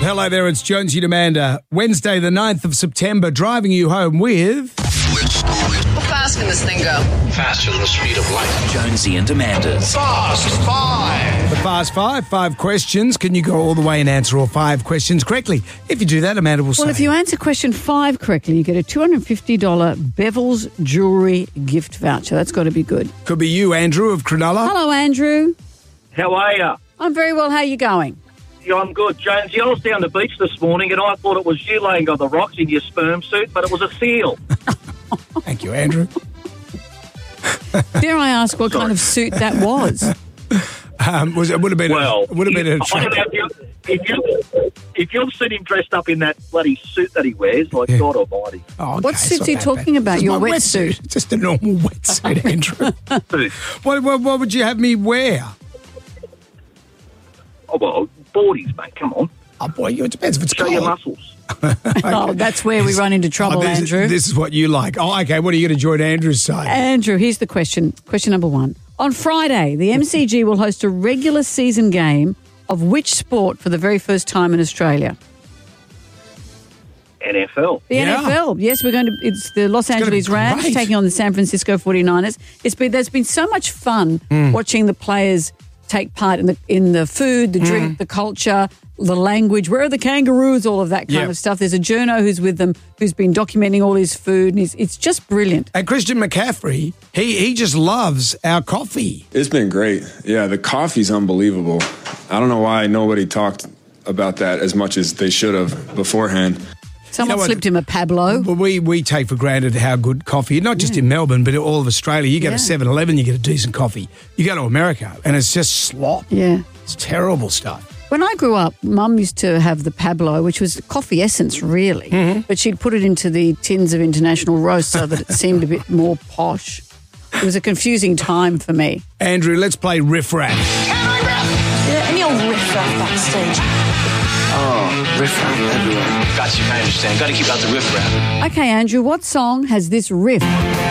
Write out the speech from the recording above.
Hello there, it's Jonesy and Amanda. Wednesday the 9th of September, driving you home with... How fast can this thing go? Faster than the speed of light. Jonesy and Amanda's Fast Five. The Fast Five. 5 questions. Can you go all the way and answer all 5 questions correctly? If you do that, Amanda will say... Well, if you answer question 5 correctly, you get a $250 Bevel's Jewellery gift voucher. That's got to be good. Could be you, Andrew of Cronulla. Hello, Andrew. How are you? I'm very well. How are you going? Yeah, I'm good. Jonesy, I was down the beach this morning and I thought it was you laying on the rocks in your sperm suit, but it was a seal. Thank you, Andrew. Dare I ask what kind of suit that was? It would have been Well, a I don't know if you've seen him dressed up in that bloody suit that he wears, like God almighty. Oh, okay, What it's suit's not he that talking bad. about? It's Your my wetsuit? Just a normal wetsuit, Andrew. What would you have me wear? Oh, well, 40s, mate, come on. Oh, boy, it depends if it's Show cold. your muscles. Oh, that's where we run into trouble, Andrew. This is what you like. Oh, okay, what are you going to join Andrew's side? Andrew, here's the question. Question number 1. On Friday, the MCG will host a regular season game of which sport for the very first time in Australia? NFL. The NFL. Yes, it's the Los Angeles be Rams great. taking on the San Francisco 49ers. There's been so much fun watching the players take part in the food, the drink, the culture, the language. Where are the kangaroos? All of that kind of stuff. There's a journo who's with them who's been documenting all his food, and it's just brilliant. And Christian McCaffrey, he just loves our coffee. It's been great. Yeah, the coffee's unbelievable. I don't know why nobody talked about that as much as they should have beforehand. Someone You know what? slipped him a Pablo. Well, we take for granted how good coffee, not just in Melbourne, but all of Australia. You go to 7-Eleven, you get a decent coffee. You go to America, and it's just slop. Yeah. It's terrible stuff. When I grew up, Mum used to have the Pablo, which was coffee essence, really. But she'd put it into the tins of International Roast so that it seemed a bit more posh. It was a confusing time for me. Andrew, let's play Riff Raff. Yeah, any old riff-raff backstage. Oh, riff-raff everywhere. Got you, I understand. Got to keep out the riff-raff. Okay, Andrew, what song has this riff?